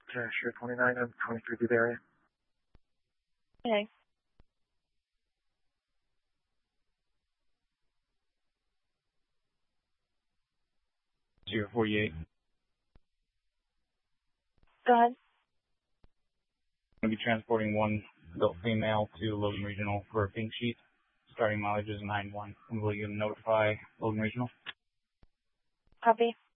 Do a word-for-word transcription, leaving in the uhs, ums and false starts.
Sure, twenty-nine and twenty-three be the area. Okay. zero forty-eight. Go ahead. Going to be transporting one adult female to Logan Regional for a pink sheet. Starting mileage is nine one. And will you notify Logan Regional? Copy.